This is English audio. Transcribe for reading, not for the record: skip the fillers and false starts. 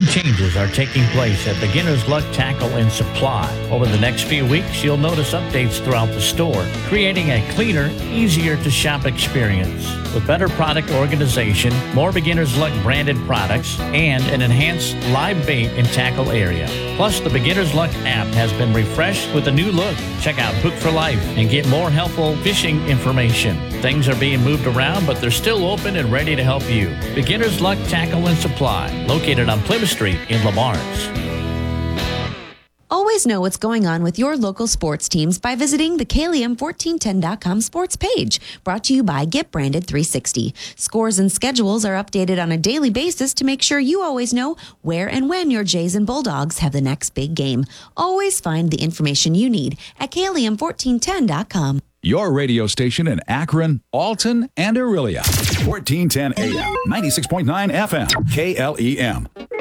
changes are taking place at Beginner's Luck Tackle and Supply. Over the next few weeks, you'll notice updates throughout the store, creating a cleaner, easier to shop experience. With better product organization, more Beginner's Luck branded products, and an enhanced live bait and tackle area. Plus, the Beginner's Luck app has been refreshed with a new look. Check out Hook for Life and get more helpful fishing information. Things are being moved around, but they're still open and ready to help you. Beginner's Luck Tackle and Supply, located on Plymouth Street in Lamar's. Always know what's going on with your local sports teams by visiting the KLEM1410.com sports page, brought to you by Get Branded 360. Scores and schedules are updated on a daily basis to make sure you always know where and when your Jays and Bulldogs have the next big game. Always find the information you need at KLEM1410.com. Your radio station in Akron, Alton, and Aurelia. 1410 AM, 96.9 FM, KLEM.